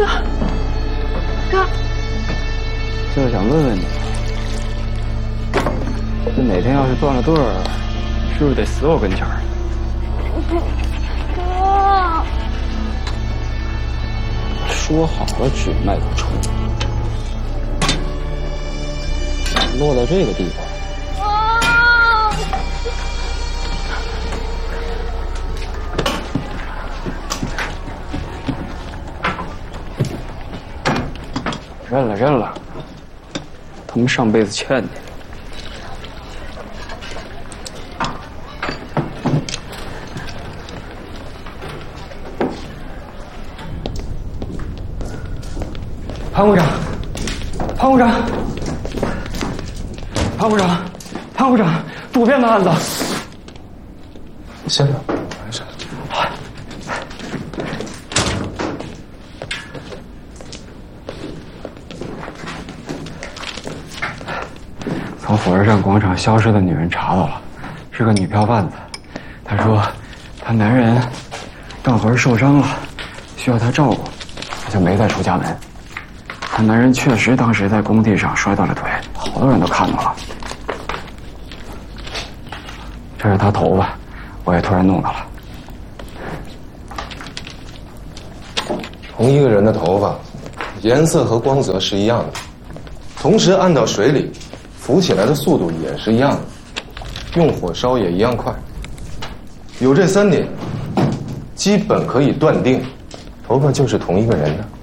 哥， 就是想问问你，这哪天要是断了队儿，是不是得死我跟前儿？ 哥， 说好了只卖不成，落到这个地方。认了，他们上辈子欠你。潘部长，渡边的案子。 先生，没事。 从火车站广场消失的女人查到了，是个女票贩子。她说，她男人断魂受伤了，需要她照顾，她就没再出家门。她男人确实当时在工地上摔断了腿，好多人都看到了。这是她头发，我也突然弄到了。 同一个人的头发，颜色和光泽是一样的，同时按到水里，浮起来的速度也是一样的，用火烧也一样快。有这3点，基本可以断定，头发就是同一个人的。